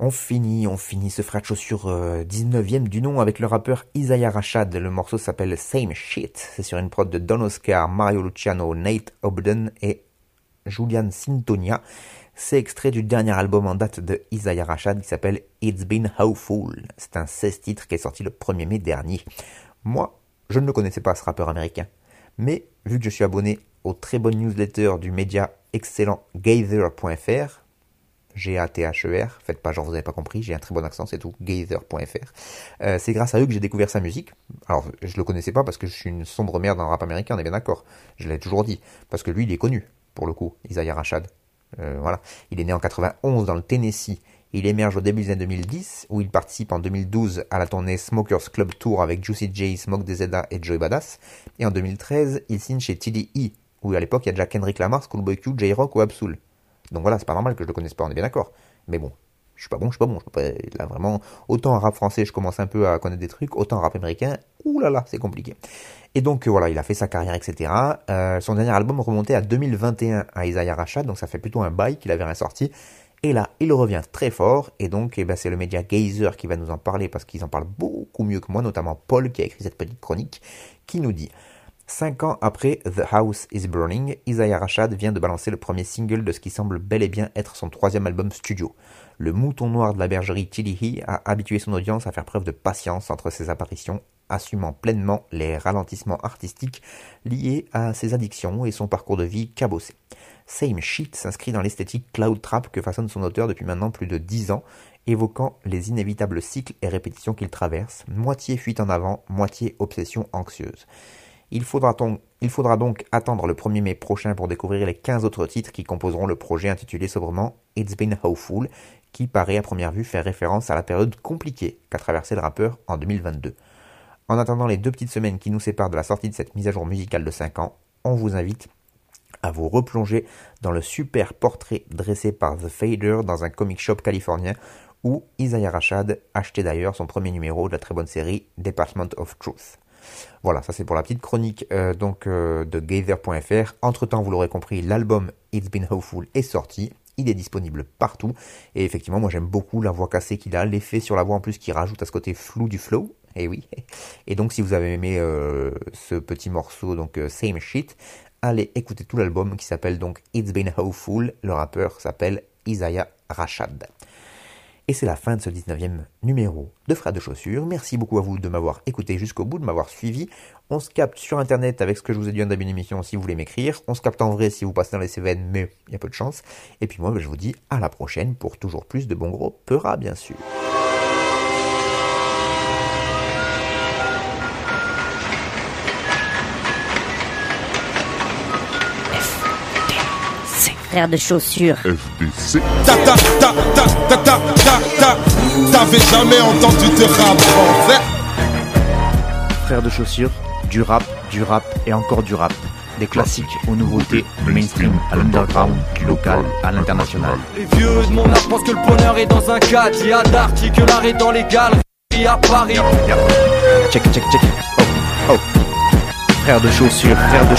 On finit ce frère de chaussures 19e du nom avec le rappeur Isaiah Rashad. Le morceau s'appelle Same Shit. C'est sur une prod de Don Oscar, Mario Luciano, Nate Obden et Julian Sintonia. C'est extrait du dernier album en date de Isaiah Rashad qui s'appelle It's Been Hopeful. C'est un 16 titres qui est sorti le 1er mai dernier. Moi, je ne le connaissais pas, ce rappeur américain. Mais vu que je suis abonné aux très bonnes newsletters du média excellent Gather.fr, G-A-T-H-E-R, faites pas genre vous avez pas compris, j'ai un très bon accent, c'est tout, Gather.fr. C'est grâce à eux que j'ai découvert sa musique. Alors, je le connaissais pas parce que je suis une sombre merde dans le rap américain, on est bien d'accord. Je l'ai toujours dit, parce que lui, il est connu, pour le coup, Isaiah Rashad. Voilà. Il est né en 91 dans le Tennessee. Il émerge au début des années 2010, où il participe en 2012 à la tournée Smokers Club Tour avec Juicy J, Smoke DZA et Joey Badass. Et en 2013, il signe chez TDE, où à l'époque il y a déjà Kendrick Lamar, Schoolboy Q, J-Rock ou Absol. Donc voilà, c'est pas normal que je le connaisse pas, on est bien d'accord. Mais bon, je suis pas bon. Je peux pas, là vraiment, autant en rap français je commence un peu à connaître des trucs, autant en rap américain, oulala, c'est compliqué. Et donc voilà, il a fait sa carrière, etc. Son dernier album remontait à 2021 à Isaiah Rashad, donc ça fait plutôt un bail qu'il avait rien sorti. Et là, il revient très fort, et donc c'est le média Gazer qui va nous en parler, parce qu'ils en parlent beaucoup mieux que moi, notamment Paul qui a écrit cette petite chronique, qui nous dit 5 ans après The House is Burning, Isaiah Rashad vient de balancer le premier single de ce qui semble bel et bien être son 3e album studio. Le mouton noir de la bergerie TDE a habitué son audience à faire preuve de patience entre ses apparitions, assumant pleinement les ralentissements artistiques liés à ses addictions et son parcours de vie cabossé. Same Shit s'inscrit dans l'esthétique cloud trap que façonne son auteur depuis maintenant plus de 10 ans, évoquant les inévitables cycles et répétitions qu'il traverse, moitié fuite en avant, moitié obsession anxieuse. Il faudra donc attendre le 1er mai prochain pour découvrir les 15 autres titres qui composeront le projet intitulé sobrement It's Been Hopeful, qui paraît à première vue faire référence à la période compliquée qu'a traversé le rappeur en 2022. En attendant les 2 petites semaines qui nous séparent de la sortie de cette mise à jour musicale de 5 ans, on vous invite à vous replonger dans le super portrait dressé par The Fader dans un comic shop californien où Isaiah Rashad achetait d'ailleurs son premier numéro de la très bonne série Department of Truth. Voilà, ça c'est pour la petite chronique de Gather.fr. Entre-temps, vous l'aurez compris, l'album It's Been Hopeful est sorti. Il est disponible partout. Et effectivement, moi j'aime beaucoup la voix cassée qu'il a, l'effet sur la voix en plus qui rajoute à ce côté flou du flow. Et oui. Et donc si vous avez aimé ce petit morceau, donc Same Shit, allez écouter tout l'album qui s'appelle donc It's Been Hopeful. Le rappeur s'appelle Isaiah Rashad. Et c'est la fin de ce 19e numéro de Frères de Chaussures. Merci beaucoup à vous de m'avoir écouté jusqu'au bout, de m'avoir suivi. On se capte sur internet avec ce que je vous ai dit en début d'émission si vous voulez m'écrire. On se capte en vrai si vous passez dans les Cévennes, mais il y a peu de chance. Et puis moi, je vous dis à la prochaine pour toujours plus de bons gros peuras, bien sûr. Frères de chaussures. FDC. T'avais jamais entendu de rap français? Frères de chaussures, du rap et encore du rap. Des classiques aux nouveautés, du mainstream à l'underground, du local à l'international. Les vieux de mon âge pensent que le bonheur est dans un cadre. Il y a d'arty que l'art est dans les galeries à Paris. Check. Oh. Frères de chaussures,